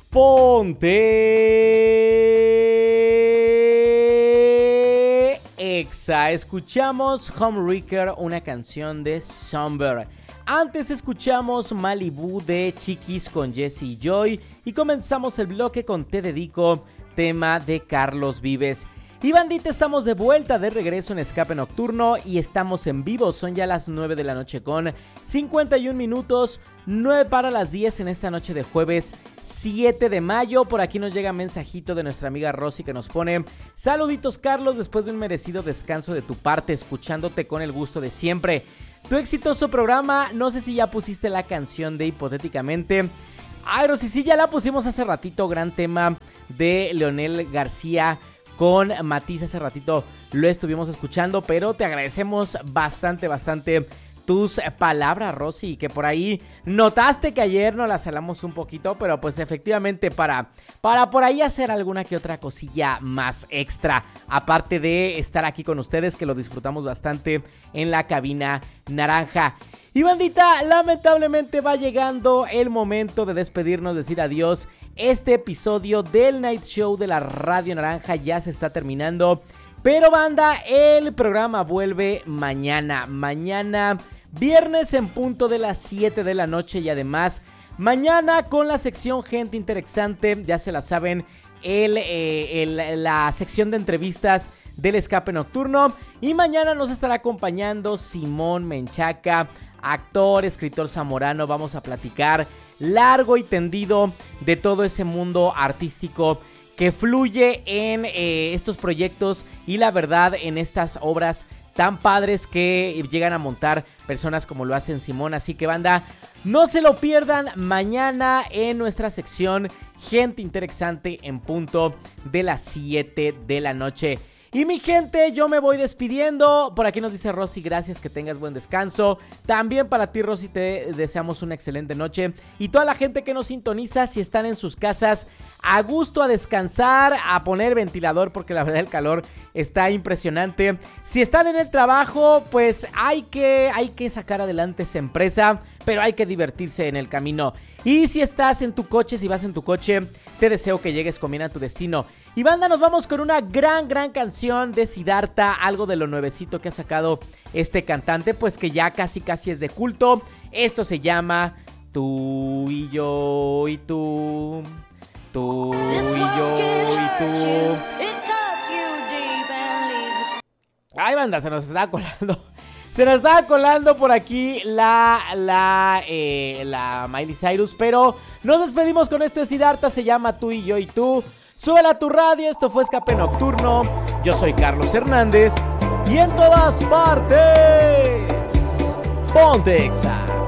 Ponte Exa. Escuchamos Homewrecker, una canción de Somber. Antes escuchamos Malibu de Chiquis con Jesse Joy. Y comenzamos el bloque con Te Dedico, tema de Carlos Vives. Y bandita, estamos de vuelta, de regreso en Escape Nocturno y estamos en vivo. Son ya las 9 de la noche con 51 minutos, 9 para las 10 en esta noche de jueves 7 de mayo. Por aquí nos llega mensajito de nuestra amiga Rosy que nos pone: saluditos Carlos, después de un merecido descanso de tu parte, escuchándote con el gusto de siempre. Tu exitoso programa, no sé si ya pusiste la canción de Hipotéticamente. Ay, Rosy, sí, ya la pusimos hace ratito, gran tema de Leonel García con Matiz. Hace ratito lo estuvimos escuchando, pero te agradecemos bastante tus palabras, Rosy, que por ahí notaste que ayer nos las salamos un poquito, pero pues efectivamente para por ahí hacer alguna que otra cosilla más extra, aparte de estar aquí con ustedes, que lo disfrutamos bastante en la cabina naranja. Y bandita, lamentablemente va llegando el momento de despedirnos, decir adiós. Este episodio del Night Show de la Radio Naranja ya se está terminando, pero banda, el programa vuelve mañana viernes en punto de las 7 de la noche. Y además mañana con la sección Gente Interesante, ya se la saben, la sección de entrevistas del Escape Nocturno. Y mañana nos estará acompañando Simón Menchaca, actor, escritor zamorano. Vamos a platicar largo y tendido de todo ese mundo artístico que fluye en estos proyectos y la verdad en estas obras tan padres que llegan a montar personas como lo hacen Simón. Así que banda, no se lo pierdan mañana en nuestra sección Gente Interesante en punto de las 7 de la noche. Y mi gente, yo me voy despidiendo. Por aquí nos dice Rosy, gracias, que tengas buen descanso. También para ti, Rosy, te deseamos una excelente noche. Y toda la gente que nos sintoniza, si están en sus casas, a gusto, a descansar, a poner ventilador, porque la verdad el calor está impresionante. Si están en el trabajo, pues hay que sacar adelante esa empresa, pero hay que divertirse en el camino. Y si estás en tu coche, si vas en tu coche, te deseo que llegues con bien a tu destino. Y banda, nos vamos con una gran canción de Siddhartha, algo de lo nuevecito que ha sacado este cantante, pues que ya casi es de culto. Esto se llama Tú y yo y tú, tú y yo y tú. Ay, banda, se nos estaba colando por aquí la Miley Cyrus, pero nos despedimos con esto de Siddhartha, se llama Tú y yo y tú. Súbela a tu radio, esto fue Escape Nocturno. Yo soy Carlos Hernández y en todas partes, ponte Exa.